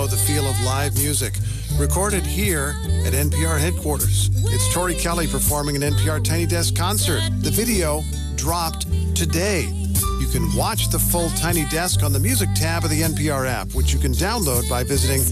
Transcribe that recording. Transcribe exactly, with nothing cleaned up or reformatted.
know the feel of live music. Recorded here at N P R headquarters. It's Tori Kelly performing an N P R Tiny Desk concert. The video dropped today. You can watch the full Tiny Desk on the Music tab of the N P R app, which you can download by visiting